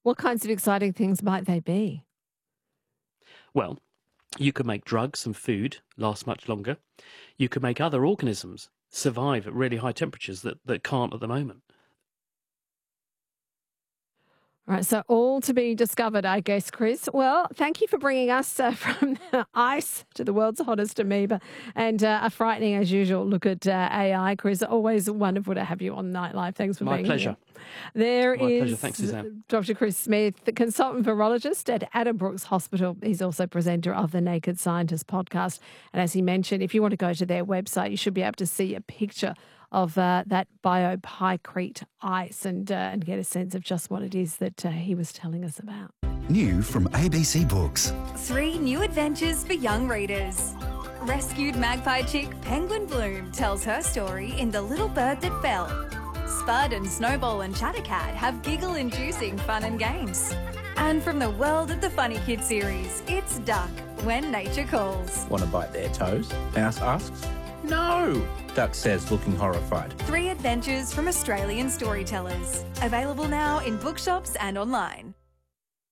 What kinds of exciting things might they be? Well, you could make drugs and food last much longer. You could make other organisms survive at really high temperatures that can't at the moment. All right, so all to be discovered, I guess, Chris. Well, thank you for bringing us from the ice to the world's hottest amoeba and a frightening, as usual, look at AI, Chris. Always wonderful to have you on Nightlife. Thanks for My being pleasure. here. My pleasure. Thanks, Suzanne. Dr. Chris Smith, the consultant virologist at Addenbrooke's Hospital. He's also presenter of the Naked Scientist podcast. And as he mentioned, if you want to go to their website, you should be able to see a picture of that biopycrete ice and get a sense of just what it is that he was telling us about. New from ABC Books. 3 new adventures for young readers. Rescued magpie chick Penguin Bloom tells her story in The Little Bird That Fell. Spud and Snowball and Chattercat have giggle-inducing fun and games. And from the world of the Funny Kid series, it's Duck, When Nature Calls. Want to bite their toes? Mouse asks. No, Duck says, looking horrified. 3 adventures from Australian storytellers. Available now in bookshops and online.